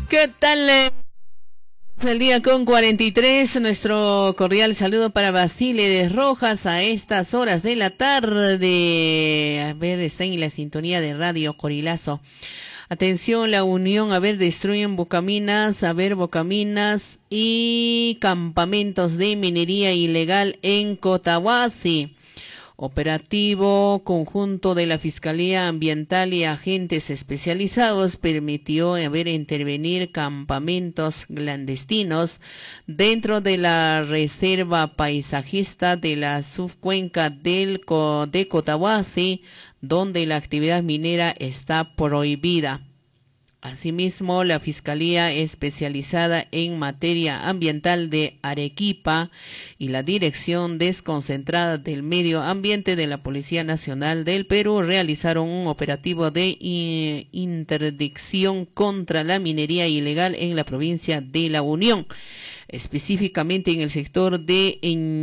¿Qué tal? El día con 43, nuestro cordial saludo para Basile de Rojas a estas horas de la tarde. A ver, está en la sintonía de Radio Corilazo. Atención, la Unión, a ver, destruyen bocaminas, bocaminas y campamentos de minería ilegal en Cotahuasi. Operativo conjunto de la Fiscalía Ambiental y agentes especializados permitió intervenir campamentos clandestinos dentro de la reserva paisajista de la subcuenca de Cotahuasi, donde la actividad minera está prohibida. Asimismo, la Fiscalía Especializada en Materia Ambiental de Arequipa y la Dirección Desconcentrada del Medio Ambiente de la Policía Nacional del Perú realizaron un operativo de interdicción contra la minería ilegal en la provincia de La Unión, específicamente en el sector de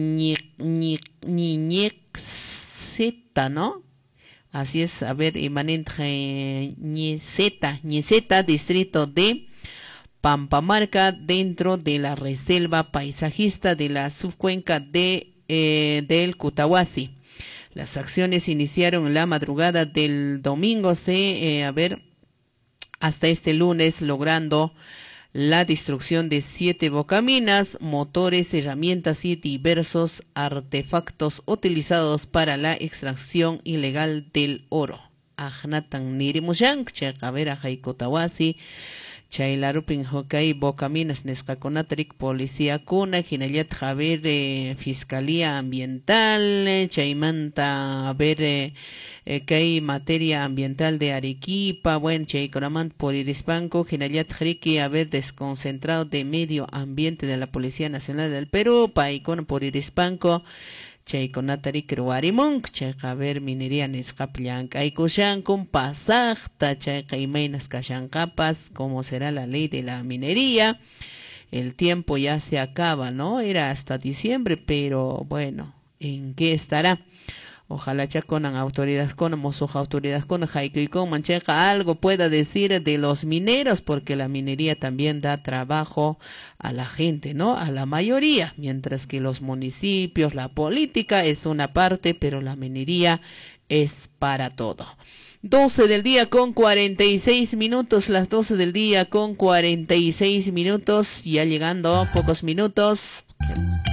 Ñeñexeta, ¿no? Así es, Imanente Ñezeta, distrito de Pampamarca, dentro de la reserva paisajista de la subcuenca del Cotahuasi. Las acciones iniciaron en la madrugada del domingo, hasta este lunes, logrando la destrucción de 7 bocaminas, motores, herramientas y diversos artefactos utilizados para la extracción ilegal del oro. Ajnatan nirimushan, chekavera Cotahuasi, chailarupin hokai bocaminas nescaconatrik policía kuna, jinayat fiscalía ambiental, chaimanta que materia ambiental de Arequipa, Chaycoramant por Irispanco, Jinayat Jriqui, desconcentrado de medio ambiente de la Policía Nacional del Perú, Paicon por Irispanco, Chayconatari Kruarimunk, minería Nescaplianca, Aicushan con pasajta, Chaymainas Cashancapas, como será la ley de la minería. El tiempo ya se acaba, ¿no? Era hasta diciembre, pero bueno, ¿en qué estará? Ojalá chaconan autoridades con autoridades con Jaico y con Mancheca algo pueda decir de los mineros, porque la minería también da trabajo a la gente, ¿no? A la mayoría, mientras que los municipios, la política es una parte, pero la minería es para todo. 12 del día con 46 minutos, las 12 del día con 46 minutos, ya llegando pocos minutos.